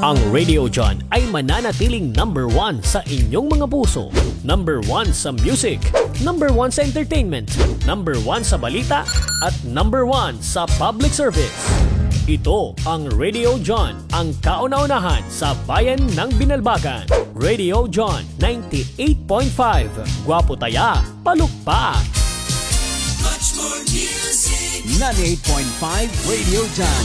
Ang Radio John ay mananatiling number 1 sa inyong mga puso. Number 1 sa music, number 1 sa entertainment, number 1 sa balita, at number 1 sa public service. Ito ang Radio John, ang kauna-unahan sa bayan ng Binalbagan. Radio John 98.5. Gwapo taya, palukpak. Much more music. 98.5 Radio John.